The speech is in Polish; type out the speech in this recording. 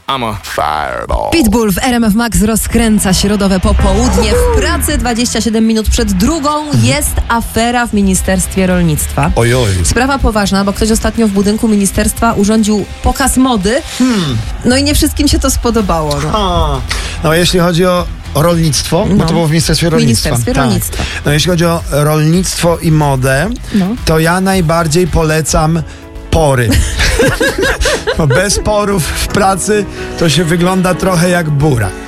I'm a fireball. Pitbull w RMF Max rozkręca środowe popołudnie. W pracy 27 minut przed drugą jest afera w Ministerstwie Rolnictwa. Ojoj. Sprawa poważna, bo ktoś ostatnio w budynku ministerstwa urządził pokaz mody. No i nie wszystkim się to spodobało. No. No jeśli chodzi o rolnictwo, bo to było w Ministerstwie Rolnictwa. Rolnictwa. No jeśli chodzi o rolnictwo i modę, to ja najbardziej polecam pory. Bo bez porów w pracy to się wygląda trochę jak bura.